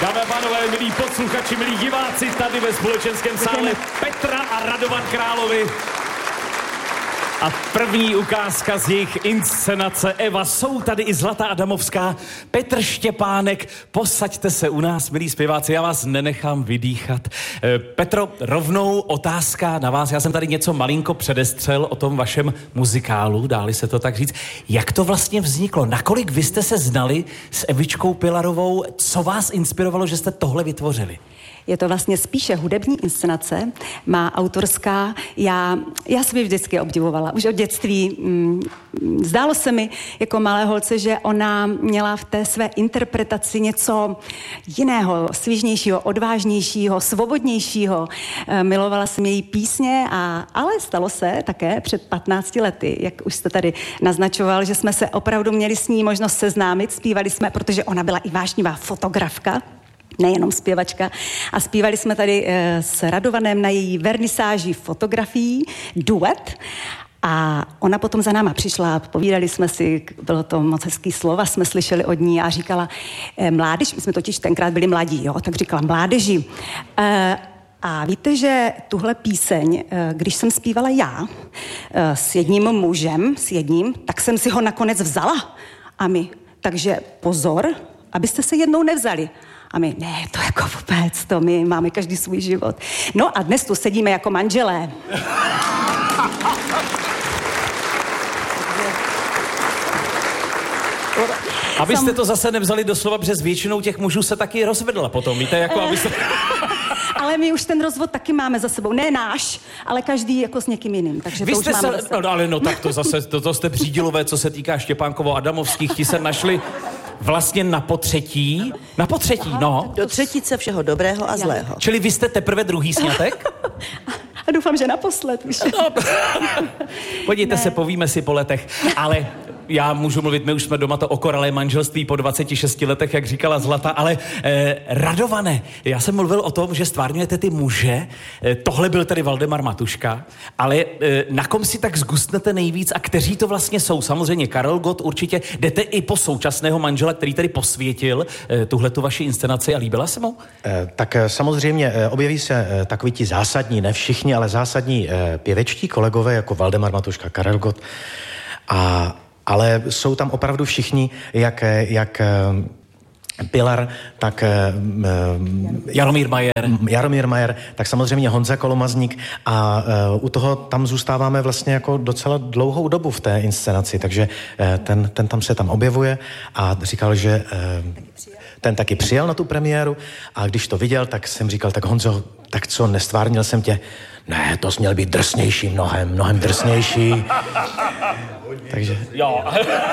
Dámy a pánové, milí posluchači, milí diváci, tady ve společenském sále Petra a Radovan Královi. A první ukázka z jejich inscenace Eva. Jsou tady i Zlata Adamovská, Petr Štěpánek. Posaďte se u nás, milí zpěváci, já vás nenechám vydýchat. Petro, rovnou otázka na vás. Já jsem tady něco malinko předestřel o tom vašem muzikálu, dáli se to tak říct. Jak to vlastně vzniklo? Nakolik vy jste se znali s Evičkou Pilarovou? Co vás inspirovalo, že jste tohle vytvořili? Je to vlastně spíše hudební inscenace, má autorská. Já jsem ji vždycky obdivovala, už od dětství. Zdálo se mi jako malé holce, že ona měla v té své interpretaci něco jiného, svížnějšího, odvážnějšího, svobodnějšího. Milovala jsem její písně, ale stalo se také před 15 lety, jak už jste tady naznačoval, že jsme se opravdu měli s ní možnost seznámit. Zpívali jsme, protože ona byla i vášnivá fotografka, nejenom zpěvačka. A zpívali jsme tady s Radovanem na její vernisáži fotografií duet. A ona potom za náma přišla, povídali jsme si, bylo to moc hezký slova, jsme slyšeli od ní a říkala, mládež, my jsme totiž tenkrát byli mladí, jo, tak říkala, mládeži. A víte, že tuhle píseň, když jsem zpívala já s jedním mužem, tak jsem si ho nakonec vzala. A my, takže pozor, abyste se jednou nevzali. A my, ne, to jako vůbec, to my máme každý svůj život. No a dnes tu sedíme jako manželé. Abyste to zase nevzali doslova, protože s většinou těch mužů se taky rozvedla potom, víte, jako abyste... Ale my už ten rozvod taky máme za sebou. Ne náš, ale každý jako s někým jiným. Takže vy to už máme za sebou. No ale no tak to zase, to jste přídělové, co se týká Štěpánkovo-Adamovských, ti se našli vlastně na potřetí, no. Do třetice všeho dobrého a zlého. Čili vy jste teprve druhý sňatek? A doufám, že naposled už. No. Podívejte se, povíme si po letech, ale... Já můžu mluvit, my už jsme doma to okoralé manželství po 26 letech, jak říkala Zlata, ale Radovane, já jsem mluvil o tom, že stvárňujete ty muže, tohle byl tedy Valdemar Matuška, ale na kom si tak zgustnete nejvíc a kteří to vlastně jsou? Samozřejmě Karel Gott určitě, jdete i po současného manžela, který tedy posvětil tuhletu vaši inscenaci a líbila se mu? Tak samozřejmě objeví se takový ti zásadní, ne všichni, ale zásadní pěvečtí kolegové jako Valdemar Matuška, Karel Gott ale jsou tam opravdu všichni, jak Pilar, tak Jaromír Majer, tak samozřejmě Honza Kolomazník a u toho tam zůstáváme vlastně jako docela dlouhou dobu v té inscenaci, takže ten tam se tam objevuje a říkal, že ten taky přijel na tu premiéru a když to viděl, tak jsem říkal, tak Honzo, tak co, nestvárnil jsem tě? Ne, to jsi měl být drsnější, mnohem drsnější. Takže... Jo.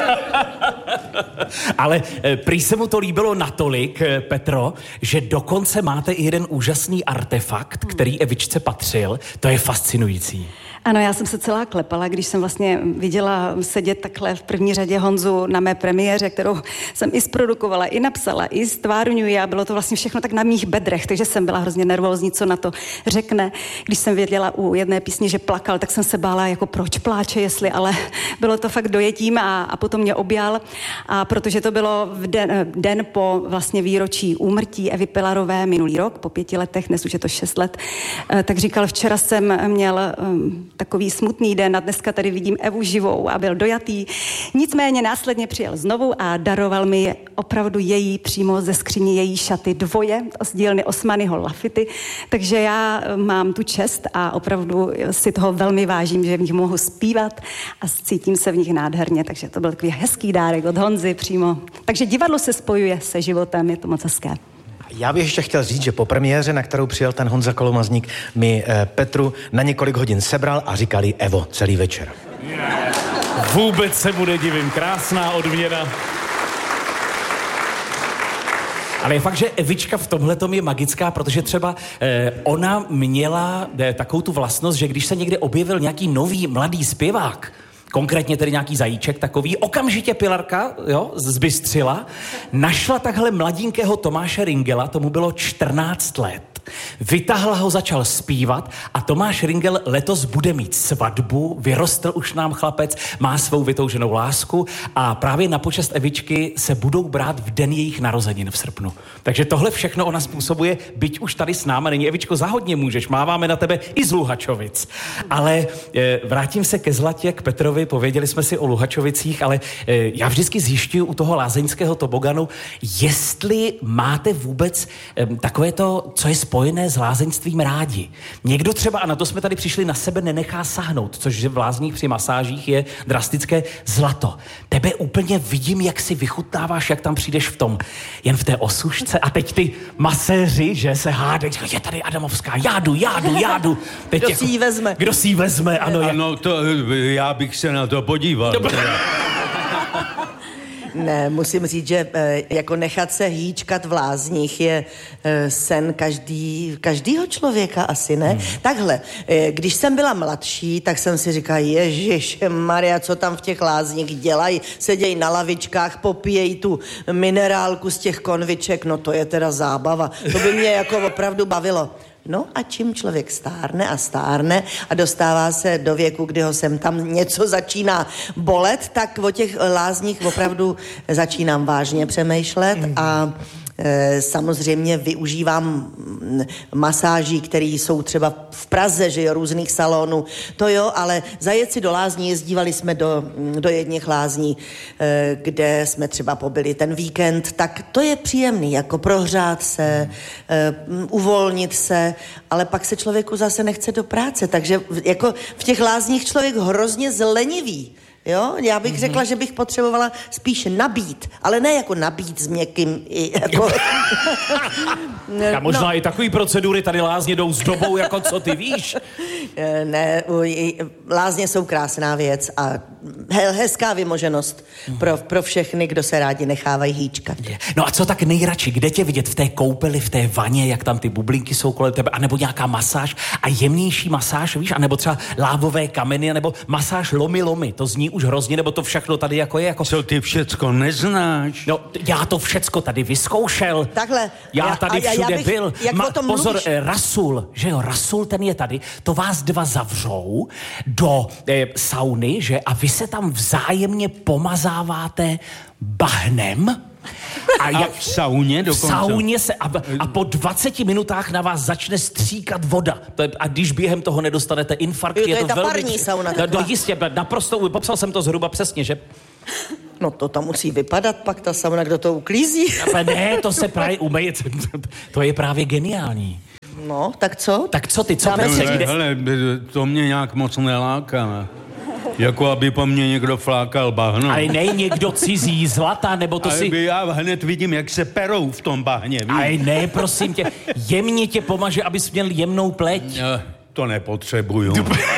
Ale prý se mu to líbilo natolik, Petro, že dokonce máte i jeden úžasný artefakt, který Evičce patřil. To je fascinující. Ano, já jsem se celá klepala, když jsem vlastně viděla sedět takhle v první řadě Honzu na mé premiéře, kterou jsem i zprodukovala, i napsala, i stvárňuji a bylo to vlastně všechno tak na mých bedrech, takže jsem byla hrozně nervózní, co na to řekne. Když jsem věděla u jedné písně, že plakal, tak jsem se bála, jako proč pláče, ale bylo to fakt dojetím a potom mě objal a protože to bylo v den po vlastně výročí úmrtí Evy Pilarové minulý rok, po 5 letech, dnes už je to 6 let, tak říkal, včera jsem měl takový smutný den a dneska tady vidím Evu živou a byl dojatý. Nicméně následně přijel znovu a daroval mi opravdu její přímo ze skříně její šaty dvoje z dílny Osmanyho Lafity. Takže já mám tu čest a opravdu si toho velmi vážím, že v nich mohu zpívat a cítím se v nich nádherně. Takže to byl takový hezký dárek od Honzy přímo. Takže divadlo se spojuje se životem, je to moc hezké. Já bych ještě chtěl říct, že po premiéře, na kterou přijel ten Honza Kolomazník, mi Petru na několik hodin sebral a říkali Evo celý večer. Vůbec se mu nedivím, krásná odměna. Ale je fakt, že Evička v tomhletom je magická, protože třeba ona měla takovou tu vlastnost, že když se někde objevil nějaký nový mladý zpěvák, konkrétně tedy nějaký zajíček takový, okamžitě Pilarka, jo, zbystřila, našla takhle mladinkého Tomáše Ringela, tomu bylo 14 let. Vytáhl ho, začal zpívat a Tomáš Ringel letos bude mít svatbu, vyrostl už nám chlapec, má svou vytouženou lásku a právě na počest Evičky se budou brát v den jejich narozenin v srpnu. Takže tohle všechno ona způsobuje, byť už tady s náma není. Evičko, zahodně můžeš, máváme na tebe i z Luhačovic. Ale vrátím se ke Zlatě, k Petrovi, pověděli jsme si o Luhačovicích, ale já vždycky zjišťuju u toho lázeňského toboganu, jestli máte vůbec takové to, co je spojené s lázeňstvím rádi. Někdo třeba, a na to jsme tady přišli, na sebe nenechá sáhnout, což v lázních při masážích je drastické. Zlato, tebe úplně vidím, jak si vychutnáváš, jak tam přijdeš jen v té osušce a teď ty maséři, že se hádají, je tady Adamovská, já jdu. Teď Kdo si ji vezme? Kdo si ji vezme, ano. Ano, to já bych se na to podíval. Ne, musím říct, že jako nechat se hýčkat v lázních je sen každýho člověka asi, ne? Takhle, když jsem byla mladší, tak jsem si říkala, Ježišmarja, co tam v těch lázních dělají, sedějí na lavičkách, popíjejí tu minerálku z těch konviček, no to je teda zábava. To by mě jako opravdu bavilo. No a čím člověk stárne a dostává se do věku, kdy ho sem tam něco začíná bolet, tak o těch lázních opravdu začínám vážně přemýšlet a samozřejmě využívám masáží, které jsou třeba v Praze, že jo, různých salonů, to jo, ale zajet si do lázní, jezdívali jsme do jedněch lázní, kde jsme třeba pobyli ten víkend, tak to je příjemný, jako prohřát se, uvolnit se, ale pak se člověku zase nechce do práce, takže jako v těch lázních člověk hrozně zlenivý. Jo, já bych řekla, že bych potřebovala spíš nabít, ale ne jako nabít s měkkým, jako... A možná i takový procedury tady lázně jdou s dobou, jako co ty víš. Ne, lázně jsou krásná věc a hezká vymoženost pro všechny, kdo se rádi nechávají hýčkat. No a co tak nejradši, kde tě vidět? V té koupeli, v té vaně, jak tam ty bublinky jsou kolem tebe, anebo nějaká masáž a jemnější masáž, víš, anebo třeba lávové kameny, nebo masáž lomy, to zní už hrozně, nebo to všechno tady jako je. Jako... Co ty všecko neznáš? No, já to všecko tady vyzkoušel. Takhle. Já tady všude byl. Pozor, Rasul, že jo, Rasul, ten je tady. To vás dva zavřou do sauny, že? A vy se tam vzájemně pomazáváte bahnem. A v sauně dokonce? V sauně se a po 20 minutách na vás začne stříkat voda. A když během toho nedostanete infarkt, je to ta velmi... parní sauna. No jistě, naprosto, popsal jsem to zhruba přesně, že? No to tam musí vypadat pak ta sauna, kdo to uklízí. Ne, to se právě umeje, to je právě geniální. No, tak co? Tak co ty, co Hele, to mě nějak moc neláká. Jako aby po mně někdo flákal bahno. Ale ne někdo cizí, Zlata, nebo to si... Já hned vidím, jak se perou v tom bahně, víš? Ale ne, prosím tě, jemně tě pomaže, abys měl jemnou pleť. To nepotřebuju.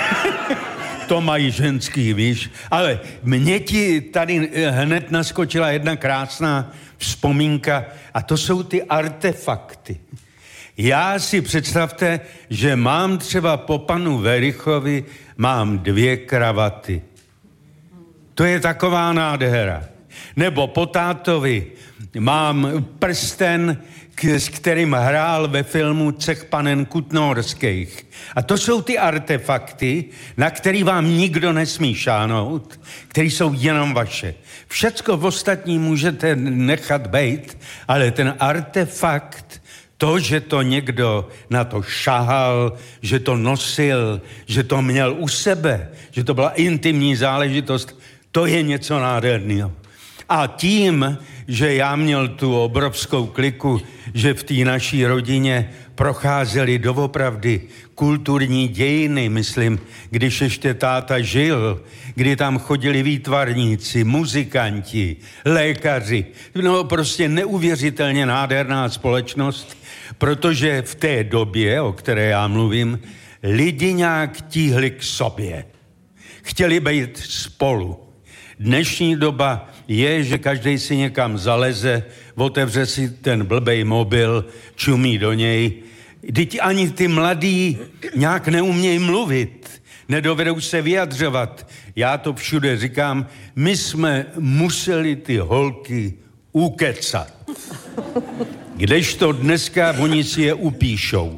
To mají ženský, víš? Ale mně ti tady hned naskočila jedna krásná vzpomínka a to jsou ty artefakty. Já si představte, že mám třeba po panu Verichovi mám 2 kravaty. To je taková nádhera. Nebo po tátovi mám prsten, s kterým hrál ve filmu Cech panen Kutnorských. A to jsou ty artefakty, na který vám nikdo nesmí šáhnout, který jsou jenom vaše. Všecko v ostatní můžete nechat bejt, ale ten artefakt, to, že to někdo na to šahal, že to nosil, že to měl u sebe, že to byla intimní záležitost, to je něco nádherného. A tím, že já měl tu obrovskou kliku, že v té naší rodině procházely doopravdy kulturní dějiny, myslím, když ještě táta žil, kdy tam chodili výtvarníci, muzikanti, lékaři. No prostě neuvěřitelně nádherná společnost, protože v té době, o které já mluvím, lidi nějak tíhli k sobě. Chtěli být spolu. Dnešní doba je, že každej si někam zaleze, otevře si ten blbej mobil, čumí do něj. Vždyť ani ty mladí nějak neumějí mluvit, nedovedou se vyjadřovat. Já to všude říkám, my jsme museli ty holky ukecat. Kdežto dneska oni si je upíšou.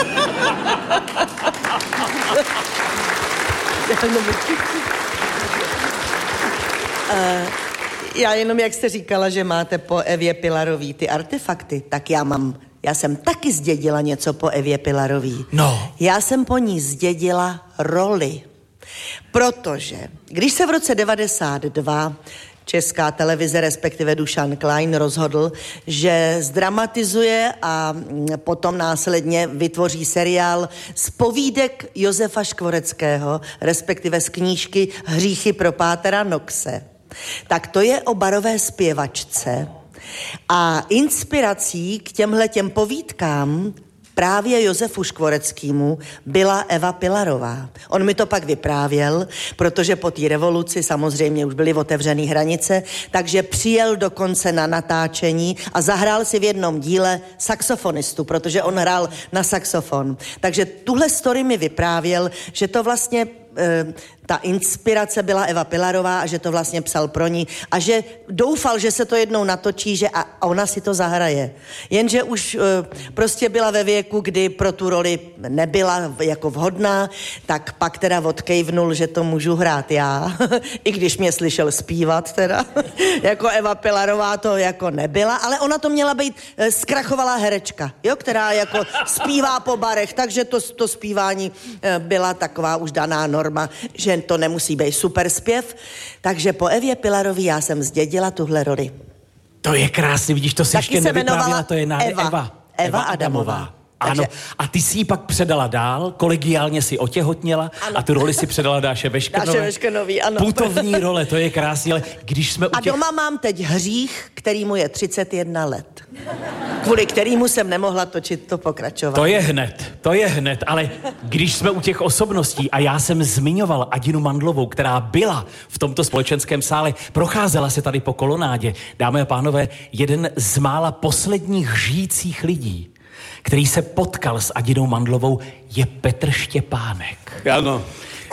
Já jenom, jak jste říkala, že máte po Evě Pilarový ty artefakty, tak já jsem taky zdědila něco po Evě Pilarový. No. Já jsem po ní zdědila roli. Protože když se v roce 92 Česká televize, respektive Dušan Klein, rozhodl, že zdramatizuje a potom následně vytvoří seriál z povídek Josefa Škvoreckého, respektive z knížky Hříchy pro pátera Knoxe, tak to je o barové zpěvačce a inspirací k těmhletěm povídkám právě Josefu Škvoreckému byla Eva Pilarová. On mi to pak vyprávěl, protože po té revoluci samozřejmě už byly otevřené hranice, takže přijel dokonce na natáčení a zahrál si v jednom díle saxofonistu, protože on hrál na saxofon. Takže tuhle story mi vyprávěl, že to vlastně ta inspirace byla Eva Pilarová a že to vlastně psal pro ní a že doufal, že se to jednou natočí, že a ona si to zahraje. Jenže už prostě byla ve věku, kdy pro tu roli nebyla jako vhodná, tak pak teda odkejvnul, že to můžu hrát já, i když mě slyšel zpívat teda. Jako Eva Pilarová to jako nebyla, ale ona to měla být zkrachovalá herečka, jo, která jako zpívá po barech, takže to zpívání byla taková už daná norma, že to nemusí být super zpěv, takže po Evě Pilarový já jsem zdědila tuhle roli. To je krásný, vidíš, to si taky ještě nevyprávila, to je Eva Adamová. Ano, Takže... a ty si ji pak předala dál, kolegiálně si otěhotněla a tu roli si předala Dáše Veškenové. Ano. Putovní role, to je krásný, ale když jsme A doma mám teď hřích, kterýmu je 31 let. Kvůli kterýmu jsem nemohla točit to pokračování. To je hned, ale když jsme u těch osobností a já jsem zmiňoval Adinu Mandlovou, která byla v tomto společenském sále, procházela se tady po kolonádě. Dámy a pánové, jeden z mála posledních žijících lidí, který se potkal s Adinou Mandlovou, je Petr Štěpánek. Ano.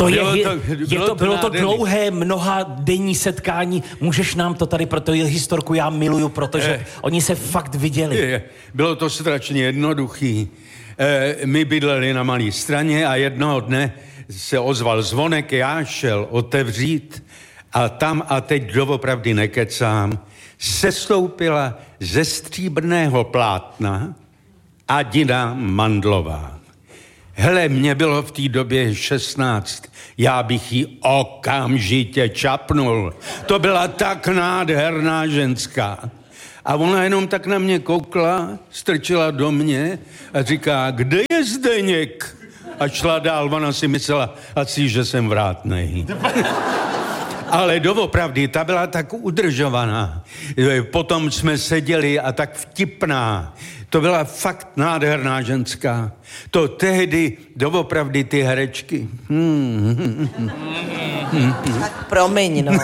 Bylo to dlouhé, mnohadenní setkání. Můžeš nám to tady, pro tu historku já miluju, protože oni se fakt viděli. Bylo to strašně jednoduchý. My bydleli na Malé Straně a jednoho dne se ozval zvonek, já šel otevřít a tam, a teď doopravdy nekecám, sestoupila ze stříbrného plátna Adina Mandlová. Hele, mě bylo v té době 16, já bych ji okamžitě čapnul. To byla tak nádherná ženská. A ona jenom tak na mě koukla, strčila do mě a říká, kde je Zdeněk? A šla dál, ona si myslela asi, že jsem vrátnej. Ale doopravdy, ta byla tak udržovaná. Potom jsme seděli a tak vtipná. To byla fakt nádherná ženská. To tehdy doopravdy ty herečky. Tak promiň, no.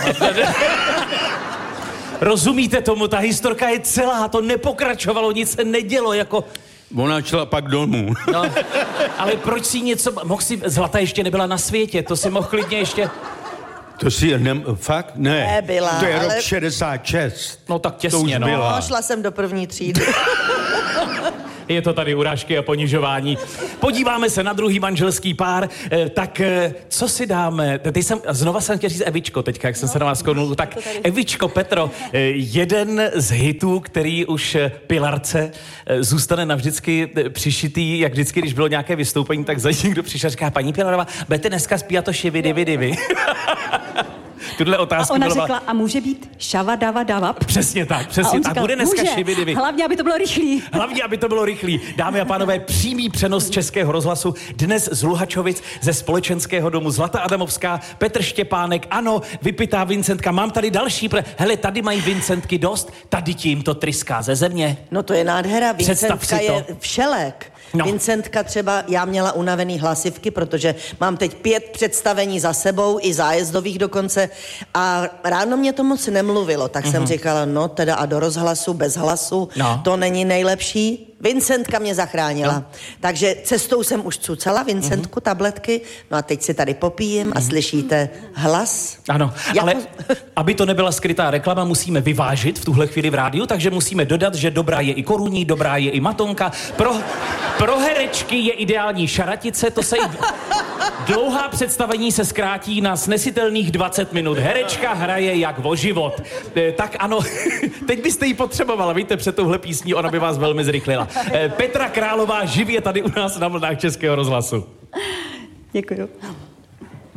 Rozumíte tomu, ta historka je celá, to nepokračovalo, nic se nedělo, jako... Ona šla pak domů. No, ale proč si něco... Mohl si... Zlata ještě nebyla na světě, to si mohl klidně ještě... To si fakt? Ne. Nebyla, to je ale... rok 66. No tak těsně, to už no. byla. Šla jsem do první třídy. Je to tady urážky a ponižování. Podíváme se na druhý manželský pár. Tak co si dáme? Znova jsem chtěl říct Evičko teďka, jak jsem se na vás konul. Tak Evičko, Petro, jeden z hitů, který už Pilarce zůstane navždycky přišitý, jak vždycky, když bylo nějaké vystoupení, tak za někdo přišel a říká, paní Pilarová, budete dneska zpívat to šividividivi. Tuhle otázku a ona byla... řekla, a může být šava dava dava? Přesně tak, přesně tak. A bude dneska šividivi. Hlavně, aby to bylo rychlý. Hlavně, aby to bylo rychlý. Dámy a pánové, přímý přenos Českého rozhlasu dnes z Luhačovic ze společenského domu Zlata Adamovská, Petr Štěpánek, ano, vypitá Vincentka. Mám tady další, hele, tady mají Vincentky dost, tady ti jim to tryská ze země. No to je nádhera, Vincentka je všelék. No. Vincentka třeba, já měla unavený hlasivky, protože mám teď 5 představení za sebou, i zájezdových dokonce, a ráno mě to moc nemluvilo, tak jsem říkala, no teda a do rozhlasu bez hlasu, to není nejlepší. Vincentka mě zachránila. No. Takže cestou jsem už cucala Vincentku tabletky, no a teď si tady popíjím a slyšíte hlas. Ano, ale aby to nebyla skrytá reklama, musíme vyvážit v tuhle chvíli v rádiu, takže musíme dodat, že dobrá je i korunní, dobrá je i matonka. Pro herečky je ideální šaratice, to se dlouhá představení se zkrátí na snesitelných 20 minut. Herečka hraje jak o život. Tak ano, teď byste ji potřebovala, víte, před touhle písní, ona by vás velmi zrychlila. Petra Králová živě tady u nás na vlnách Českého rozhlasu. Děkuju.